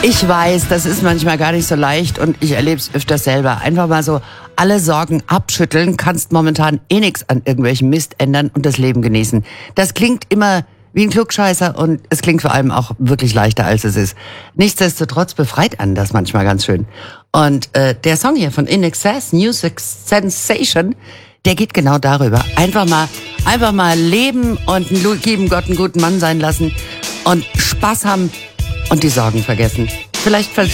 Ich weiß, das ist manchmal gar nicht so leicht und ich erlebe es öfters selber. Einfach mal so alle Sorgen abschütteln, kannst momentan eh nichts an irgendwelchem Mist ändern und das Leben genießen. Das klingt immer wie ein Klugscheißer und es klingt vor allem auch wirklich leichter, als es ist. Nichtsdestotrotz befreit einen das manchmal ganz schön. Und der Song hier von In Excess, New Sensation, der geht genau darüber. Einfach mal leben und einen lieben Gott einen guten Mann sein lassen und Spaß haben und die Sorgen vergessen. Vielleicht